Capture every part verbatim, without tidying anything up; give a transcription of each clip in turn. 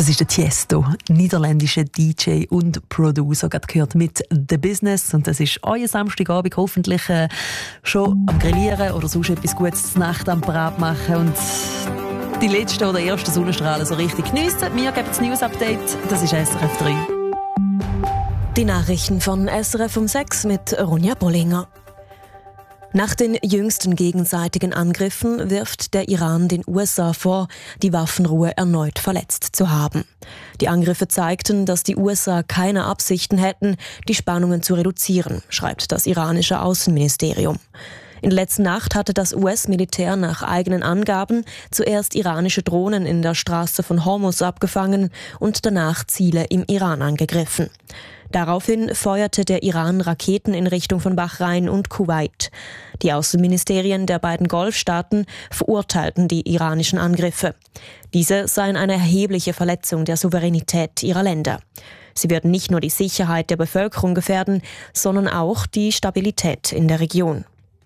Das ist der Tiesto, niederländischer D J und Producer, gerade gehört mit «The Business». Und das ist euer Samstagabend hoffentlich äh, schon am Grillieren oder sonst etwas Gutes zur Nacht am Parat machen und die letzten oder ersten Sonnenstrahlen so richtig geniessen. Wir geben das News-Update, das ist S R F drei. Die Nachrichten von S R F um sechs mit Ronja Bollinger. Nach den jüngsten gegenseitigen Angriffen wirft der Iran den U S A vor, die Waffenruhe erneut verletzt zu haben. Die Angriffe zeigten, dass die U S A keine Absichten hätten, die Spannungen zu reduzieren, schreibt das iranische Außenministerium. In der letzten Nacht hatte das U S-Militär nach eigenen Angaben zuerst iranische Drohnen in der Straße von Hormuz abgefangen und danach Ziele im Iran angegriffen. Daraufhin feuerte der Iran Raketen in Richtung von Bahrain und Kuwait. Die Außenministerien der beiden Golfstaaten verurteilten die iranischen Angriffe. Diese seien eine erhebliche Verletzung der Souveränität ihrer Länder. Sie würden nicht nur die Sicherheit der Bevölkerung gefährden, sondern auch die Stabilität in der Region.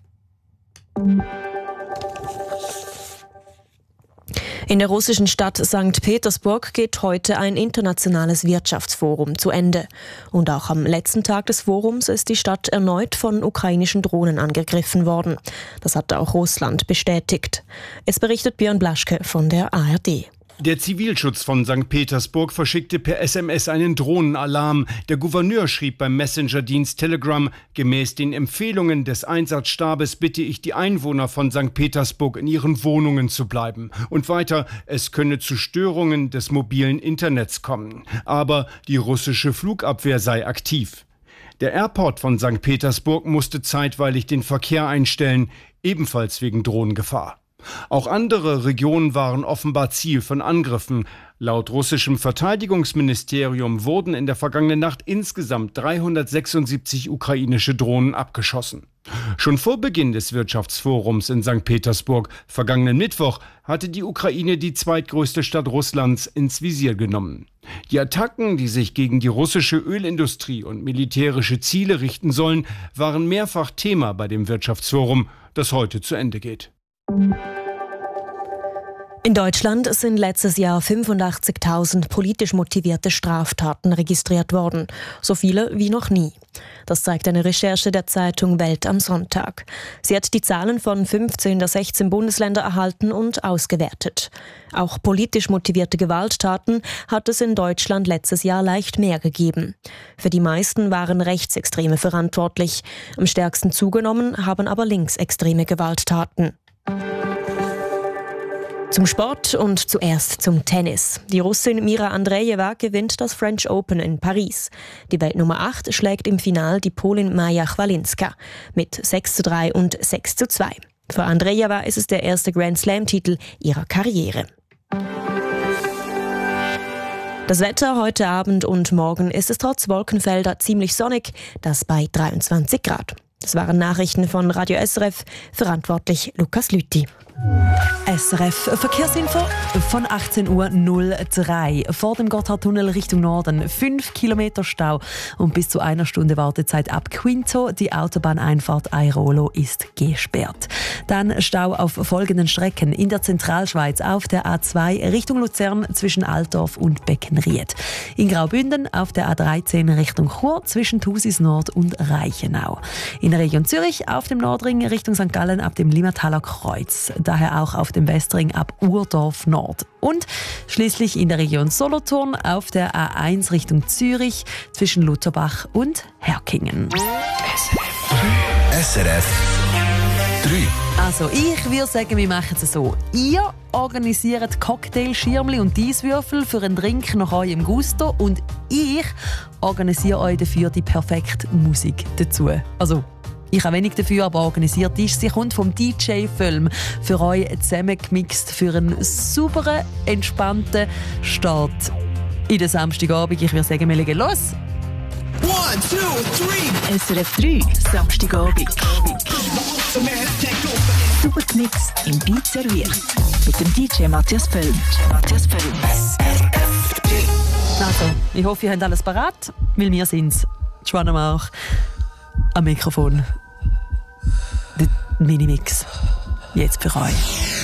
In der russischen Stadt Sankt Petersburg geht heute ein internationales Wirtschaftsforum zu Ende. Und auch am letzten Tag des Forums ist die Stadt erneut von ukrainischen Drohnen angegriffen worden. Das hat auch Russland bestätigt. Es berichtet Björn Blaschke von der A R D. Der Zivilschutz von Sankt Petersburg verschickte per S M S einen Drohnenalarm. Der Gouverneur schrieb beim Messenger-Dienst Telegram: Gemäß den Empfehlungen des Einsatzstabes bitte ich die Einwohner von Sankt Petersburg, in ihren Wohnungen zu bleiben. Und weiter, es könne zu Störungen des mobilen Internets kommen. Aber die russische Flugabwehr sei aktiv. Der Airport von Sankt Petersburg musste zeitweilig den Verkehr einstellen, ebenfalls wegen Drohnengefahr. Auch andere Regionen waren offenbar Ziel von Angriffen. Laut russischem Verteidigungsministerium wurden in der vergangenen Nacht insgesamt dreihundertsechsundsiebzig ukrainische Drohnen abgeschossen. Schon vor Beginn des Wirtschaftsforums in Sankt Petersburg, vergangenen Mittwoch, hatte die Ukraine die zweitgrößte Stadt Russlands ins Visier genommen. Die Attacken, die sich gegen die russische Ölindustrie und militärische Ziele richten sollen, waren mehrfach Thema bei dem Wirtschaftsforum, das heute zu Ende geht. In Deutschland sind letztes Jahr fünfundachtzigtausend politisch motivierte Straftaten registriert worden. So viele wie noch nie. Das zeigt eine Recherche der Zeitung Welt am Sonntag. Sie hat die Zahlen von fünfzehn der sechzehn Bundesländer erhalten und ausgewertet. Auch politisch motivierte Gewalttaten hat es in Deutschland letztes Jahr leicht mehr gegeben. Für die meisten waren Rechtsextreme verantwortlich. Am stärksten zugenommen haben aber linksextreme Gewalttaten. Zum Sport und zuerst zum Tennis. Die Russin Mira Andreeva gewinnt das French Open in Paris. Die Weltnummer acht schlägt im Finale die Polin Maja Chwalinska mit sechs zu drei und sechs zu zwei. Für Andreeva ist es der erste Grand-Slam-Titel ihrer Karriere. Das Wetter heute Abend und morgen ist es trotz Wolkenfelder ziemlich sonnig, das bei dreiundzwanzig Grad. Das waren Nachrichten von Radio S R F, verantwortlich Lukas Lüthi. S R F Verkehrsinfo von achtzehn Uhr null drei. Vor dem Gotthardtunnel Richtung Norden fünf Kilometer Stau und bis zu einer Stunde Wartezeit ab Quinto. Die Autobahneinfahrt Airolo ist gesperrt. Dann Stau auf folgenden Strecken: in der Zentralschweiz auf der A zwei Richtung Luzern zwischen Altdorf und Beckenried. In Graubünden auf der A dreizehn Richtung Chur zwischen Thusis Nord und Reichenau. In der Region Zürich auf dem Nordring Richtung Sankt Gallen ab dem Limmataler Kreuz. Daher auch auf dem Westring ab Urdorf Nord. Und schließlich in der Region Solothurn auf der A eins Richtung Zürich zwischen Lutherbach und Herkingen. S R F drei. Also ich würde sagen, wir machen es so. Ihr organisiert Cocktail-Schirmli und Eiswürfel für einen Drink nach eurem Gusto und ich organisiere euch dafür die perfekte Musik dazu. Also ich habe wenig dafür, aber organisiert ist. Sie kommt vom D J-Film für euch zusammengemixt für einen sauberen, entspannten Start in den Samstagabend. Ich würde sagen, wir legen los. One, two, three. S R F drei, Samstagabend. Super gemixt im Beat serviert. Mit dem D J Matthias Völl. Matthias Völl. S R F drei. Also, ich hoffe, ihr habt alles parat, weil wir sind es. Joanna Mauch am Mikrofon. Der Minimix. Jetzt für euch.